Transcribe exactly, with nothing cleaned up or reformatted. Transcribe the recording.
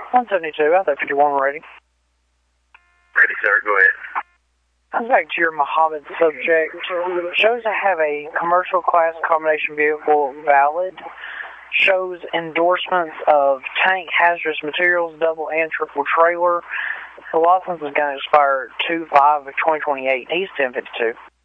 one seventy-two, I have fifty-one rating. Ready, sir. Go ahead. Comes back to your Mohammed subject. Shows I have a commercial class combination vehicle valid. Shows endorsements of tank, hazardous materials, double and triple trailer. The license is going to expire two five of twenty twenty-eight. He's ten fifty-two.